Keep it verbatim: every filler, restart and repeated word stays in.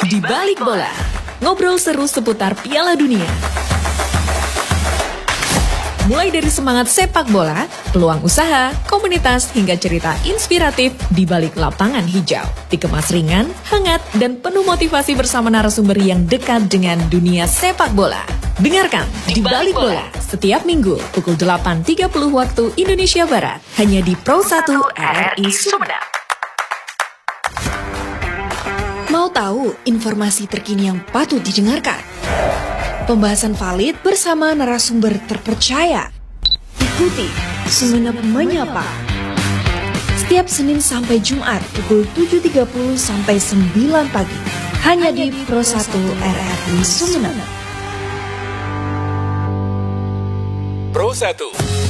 Di Balik Bola, ngobrol seru seputar Piala Dunia. Mulai dari semangat sepak bola, peluang usaha, komunitas, hingga cerita inspiratif di balik lapangan hijau. Dikemas ringan, hangat, dan penuh motivasi bersama narasumber yang dekat dengan dunia sepak bola. Dengarkan Di Balik Bola setiap minggu pukul delapan tiga puluh waktu Indonesia Barat, hanya di Pro satu R R I Sumedang. Mau tahu informasi terkini yang patut didengarkan? Pembahasan valid bersama narasumber terpercaya. Ikuti Sumenep Menyapa. Setiap Senin sampai Jumat pukul tujuh tiga puluh sampai sembilan pagi. Hanya di Pro satu R R I Sumenep. Pro satu.